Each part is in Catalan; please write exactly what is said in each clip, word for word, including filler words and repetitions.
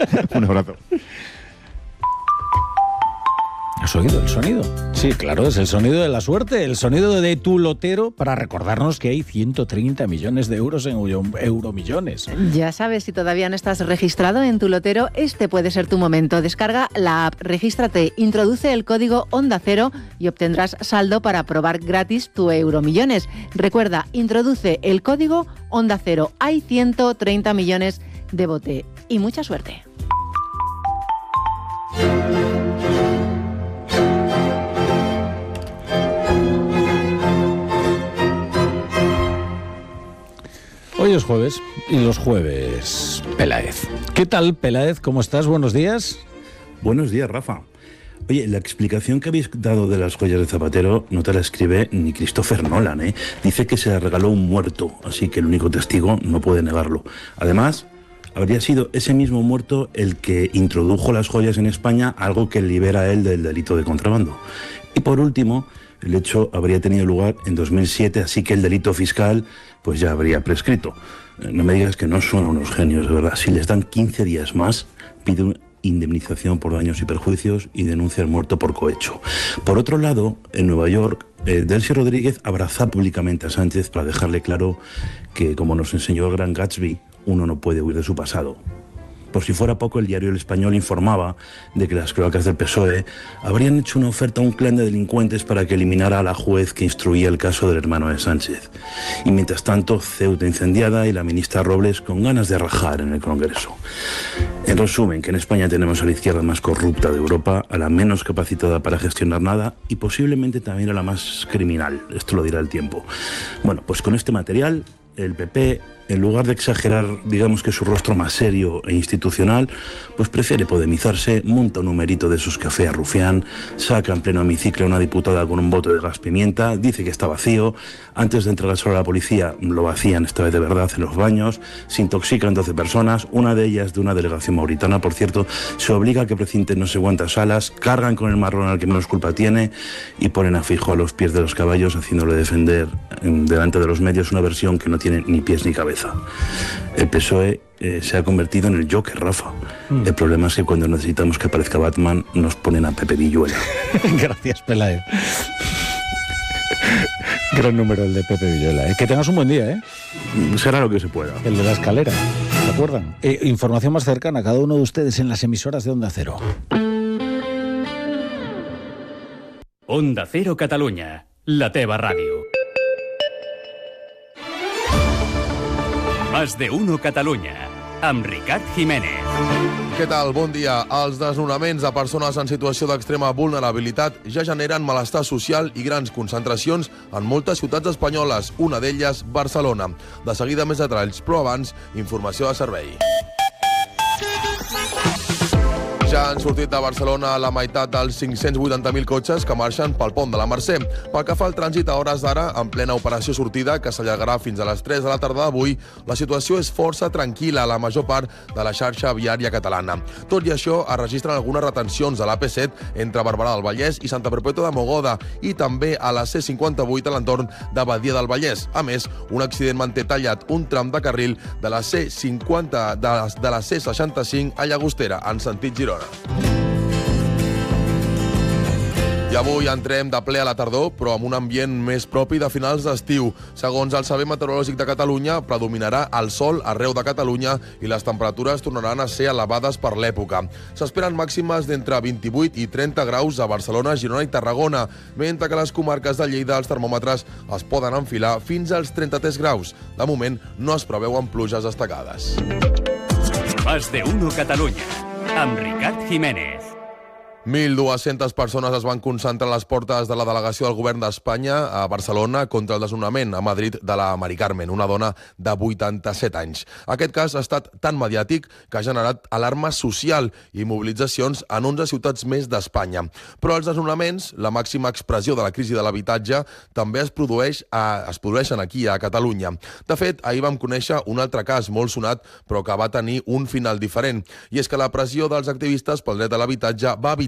Un abrazo. ¿Has oído el sonido? Sí, claro, es el sonido de la suerte, el sonido de tu lotero para recordarnos que hay ciento treinta millones de euros en euromillones. Ya sabes, si todavía no estás registrado en tu lotero, este puede ser tu momento. Descarga la app, regístrate, introduce el código Onda Cero y obtendrás saldo para probar gratis tu Euromillones. Recuerda, introduce el código Onda Cero. Hay ciento treinta millones de bote y mucha suerte. Hoy es jueves y los jueves Peláez. ¿Qué tal, Peláez? ¿Cómo estás? Buenos días. Buenos días, Rafa. Oye, la explicación que habéis dado de las joyas de Zapatero no te la escribe ni Christopher Nolan, ¿eh? Dice que se la regaló un muerto, así que el único testigo no puede negarlo. Además, habría sido ese mismo muerto el que introdujo las joyas en España, algo que libera a él del delito de contrabando. Y por último, el hecho habría tenido lugar en dos mil siete, así que el delito fiscal pues ya habría prescrito. No me digas que no son unos genios, de verdad. Si les dan quince días más, pide una indemnización por daños y perjuicios y denuncia al muerto por cohecho. Por otro lado, en Nueva York, eh, Delcy Rodríguez abraza públicamente a Sánchez para dejarle claro que, como nos enseñó el gran Gatsby, uno no puede huir de su pasado. Por si fuera poco, el diario El Español informaba de que las cloacas del P S O E habrían hecho una oferta a un clan de delincuentes para que eliminara a la juez que instruía el caso del hermano de Sánchez. Y mientras tanto, Ceuta incendiada y la ministra Robles con ganas de rajar en el Congreso. En resumen, que en España tenemos a la izquierda más corrupta de Europa, a la menos capacitada para gestionar nada y posiblemente también a la más criminal. Esto lo dirá el tiempo. Bueno, pues con este material, el P P, en lugar de exagerar, digamos que su rostro más serio e institucional, pues prefiere podemizarse, monta un numerito de esos café a rufián, saca en pleno hemiciclo a una diputada con un bote de gas pimienta, dice que está vacío, antes de entregárselo a la policía lo vacían esta vez de verdad en los baños, se intoxican doce personas, una de ellas de una delegación mauritana, por cierto, se obliga a que precinten no sé cuántas salas, cargan con el marrón al que menos culpa tiene y ponen a fijo a los pies de los caballos, haciéndole defender en, delante de los medios una versión que no tiene ni pies ni cabeza. El P S O E eh, se ha convertido en el Joker, Rafa. Mm. El problema es que cuando necesitamos que aparezca Batman nos ponen a Pepe Villuela. Gracias, Peláez. Gran número el de Pepe Villuela. ¿eh? Que tengas un buen día, ¿eh? Será lo que se pueda. El de la escalera, ¿se acuerdan? Eh, información más cercana a cada uno de ustedes en las emisoras de Onda Cero. Onda Cero Catalunya, la teva ràdio. Más de uno Catalunya, amb Ricard Jiménez. Què tal? Bon dia. Els desnonaments de persones en situació d'extrema vulnerabilitat ja generen malestar social i grans concentracions en moltes ciutats espanyoles, una d'elles Barcelona. De seguida més detalls, però abans, informació de servei. Ja han sortit de Barcelona la meitat dels cinc-cents vuitanta mil cotxes que marxen pel pont de la Mercè. Pel que fa al trànsit a hores d'ara, en plena operació sortida, que s'allargarà fins a les tres de la tarda d'avui, la situació és força tranquil·la a la major part de la xarxa viària catalana. Tot i això, es registren algunes retencions a l'A P set entre Barberà del Vallès i Santa Perpètua de Mogoda i també a la C cinquanta-vuit a l'entorn de Badia del Vallès. A més, un accident manté tallat un tram de carril de la C cinquanta de la, de la C seixanta-cinc a Llagostera, en sentit Girona. I avui entrem de ple a la tardor, però amb un ambient més propi de finals d'estiu. Segons el Servei Meteorològic de Catalunya, predominarà el sol arreu de Catalunya i les temperatures tornaran a ser elevades per l'època. S'esperen màximes d'entre vint-i-vuit i trenta graus a Barcelona, Girona i Tarragona, mentre que a les comarques de Lleida els termòmetres es poden enfilar fins als trenta-tres graus. De moment, no es preveuen pluges destacades. Más de uno Catalunya, amb Ricard Jiménez. mil dues-centes persones es van concentrar a les portes de la delegació del govern d'Espanya a Barcelona contra el desnonament a Madrid de la Mari Carmen, una dona de vuitanta-set anys. Aquest cas ha estat tan mediàtic que ha generat alarma social i mobilitzacions en onze ciutats més d'Espanya. Però els desnonaments, la màxima expressió de la crisi de l'habitatge, també es, produeix a, es produeixen aquí a Catalunya. De fet, ahir vam conèixer un altre cas molt sonat, però que va tenir un final diferent. I és que la pressió dels activistes pel dret a l'habitatge va evitar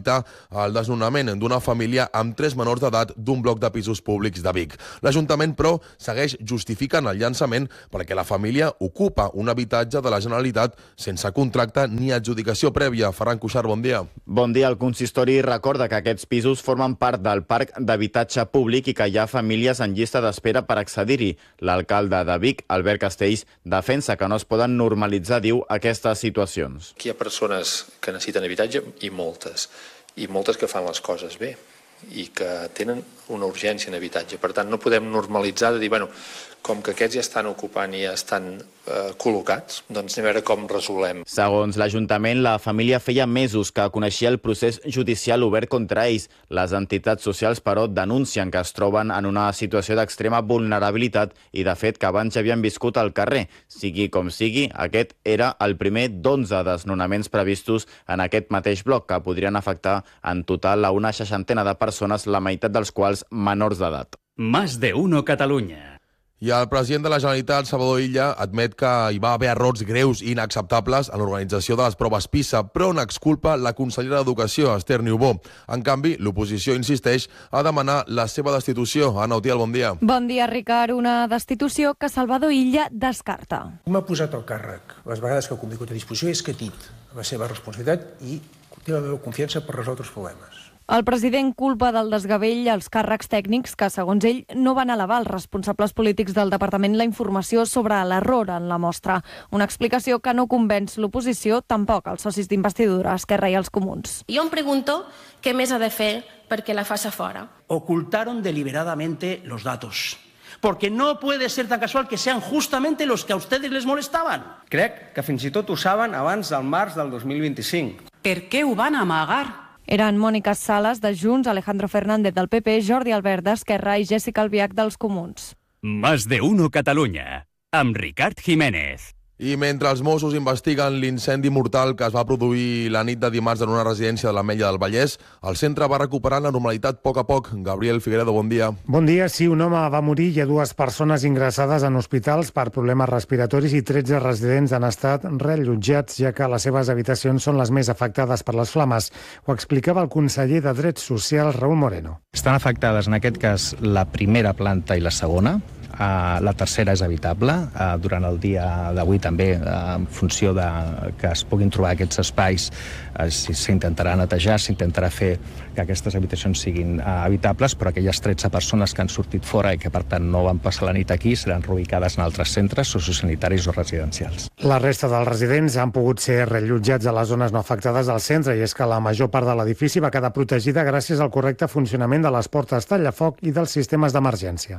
evitar el desnonament d'una família amb tres menors d'edat d'un bloc de pisos públics de Vic. L'Ajuntament, però, segueix justificant el llançament perquè la família ocupa un habitatge de la Generalitat sense contracte ni adjudicació prèvia. Ferran Cuixart, bon dia. Bon dia. El consistori recorda que aquests pisos formen part del parc d'habitatge públic i que hi ha famílies en llista d'espera per accedir-hi. L'alcalde de Vic, Albert Castells, defensa que no es poden normalitzar, diu, aquestes situacions. Aquí hi ha persones que necessiten habitatge i moltes, i moltes que fan les coses bé i que tenen una urgència en habitatge. Per tant, no podem normalitzar de dir, bueno, com que aquests ja estan ocupant i ja estan eh, col·locats, doncs anem a veure com resolem. Segons l'Ajuntament, la família feia mesos que coneixia el procés judicial obert contra ells. Les entitats socials, però, denuncien que es troben en una situació d'extrema vulnerabilitat i, de fet, que abans ja havien viscut al carrer. Sigui com sigui, aquest era el primer d'onze desnonaments previstos en aquest mateix bloc, que podrien afectar en total a una seixantena de persones, la meitat dels quals menors d'edat. Más de uno Catalunya. I el president de la Generalitat, Salvador Illa, admet que hi va haver errors greus i inacceptables en l'organització de les proves PISA, però n'exculpa la consellera d'Educació, Esther Niubó. En canvi, l'oposició insisteix a demanar la seva destitució. Anna Utiel, bon dia. Bon dia, Ricard. Una destitució que Salvador Illa descarta. M'ha posat al càrrec. Les vegades que ha convingut a disposició he escatit la seva responsabilitat i té la meva confiança per resoldre els problemes. El president culpa del desgavell als càrrecs tècnics que, segons ell, no van elevar als responsables polítics del departament la informació sobre l'error en la mostra. Una explicació que no convenç l'oposició, tampoc els socis d'investidura, Esquerra i els Comuns. Jo em pregunto què més ha de fer perquè la faci fora. Ocultaron deliberadamente los datos. Porque no puede ser tan casual que sean justamente los que a ustedes les molestaban. Crec que fins i tot ho saben abans del març del dos mil vint-i-cinc. Per què ho van amagar? Eren Mònica Sales, de Junts, Alejandro Fernández, del P P, Jordi Albert, d'Esquerra i Jessica Albiach, dels Comuns. Más de uno Catalunya, amb Ricard Jiménez. I mentre els Mossos investiguen l'incendi mortal que es va produir la nit de dimarts en una residència de l'Ametlla del Vallès, el centre va recuperant la normalitat a poc a poc. Gabriel Figueredo, bon dia. Bon dia. Sí, un home va morir i hi ha dues persones ingressades en hospitals per problemes respiratoris i tretze residents han estat reallotjats, ja que les seves habitacions són les més afectades per les flames. Ho explicava el conseller de Drets Socials, Raúl Moreno. Estan afectades, en aquest cas, la primera planta i la segona. Uh, la tercera és habitable. Uh, durant el dia d'avui també, uh, en funció de que es puguin trobar aquests espais, uh, s'intentarà netejar, s'intentarà fer que aquestes habitacions siguin uh, habitables, però aquelles tretze persones que han sortit fora i que per tant no van passar la nit aquí seran reubicades en altres centres sociosanitaris o residencials. La resta dels residents han pogut ser reallotjats a les zones no afectades del centre, i és que la major part de l'edifici va quedar protegida gràcies al correcte funcionament de les portes tallafoc i dels sistemes d'emergència.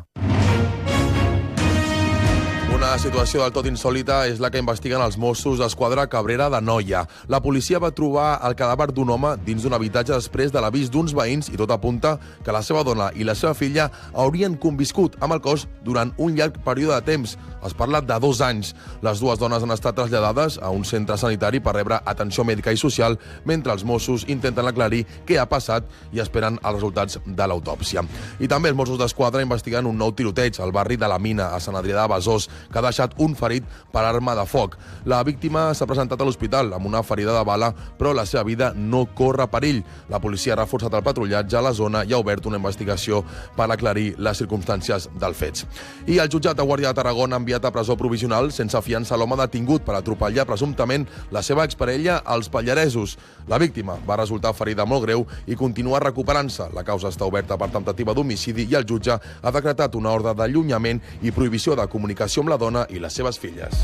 Una situació del tot insòlita és la que investiguen els Mossos d'Esquadra a Cabrera d'Anoia. La policia va trobar el cadàver d'un home dins d'un habitatge després de l'avís d'uns veïns i tot apunta que la seva dona i la seva filla haurien conviscut amb el cos durant un llarg període de temps. Es parla de dos anys. Les dues dones han estat traslladades a un centre sanitari per rebre atenció mèdica i social, mentre els Mossos intenten aclarir què ha passat i esperen els resultats de l'autòpsia. I també els Mossos d'Esquadra investiguen un nou tiroteig al barri de la Mina, a Sant Adrià de Besòs, que ha deixat un ferit per arma de foc. La víctima s'ha presentat a l'hospital amb una ferida de bala, però la seva vida no corre perill. La policia ha reforçat el patrullatge a la zona i ha obert una investigació per aclarir les circumstàncies dels fets. I el jutjat de Guàrdia de Tarragona ha enviat a presó provisional sense fiança l'home detingut per atropellar presumptament la seva exparella als Pallaresos. La víctima va resultar ferida molt greu i continua recuperant-se. La causa està oberta per temptativa d'homicidi i el jutge ha decretat una ordre d'allunyament i prohibició de comunicació amb la dona y las seves filles.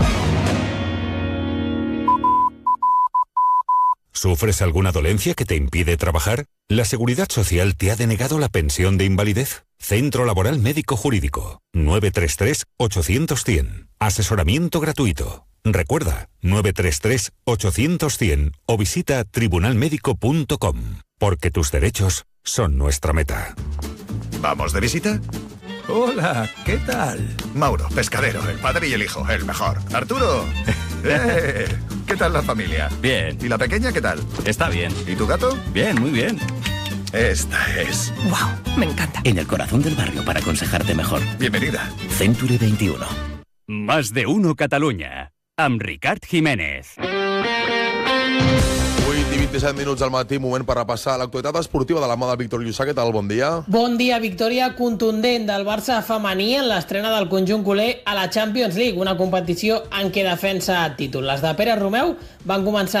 ¿Sufres alguna dolencia que te impide trabajar? ¿La Seguridad Social te ha denegado la pensión de invalidez? Centro Laboral Médico Jurídico. nueve tres tres, ocho cero cero, cien. Asesoramiento gratuito. Recuerda, nueve tres tres, ocho cero cero, cien o visita tribunal médico punto com. Porque tus derechos son nuestra meta. ¿Vamos de visita? Hola, ¿qué tal? Mauro, pescadero, el padre y el hijo, el mejor. Arturo, ¡eh! ¿Qué tal la familia? Bien. ¿Y la pequeña qué tal? Está bien. ¿Y tu gato? Bien, muy bien. Esta es... ¡Wow! Me encanta. En el corazón del barrio para aconsejarte mejor. Bienvenida. Century veintiuno. Más de uno Catalunya, amb Ricard Jiménez. Avui, divuit vint-i-set minuts al matí, moment per repassar l'actualitat esportiva de la mà de Víctor Llussà. Què tal? Bon dia. Bon dia. Victòria contundent del Barça femení en l'estrena del conjunt culer a la Champions League, una competició en què defensa títol. Les de Pere Romeu van començar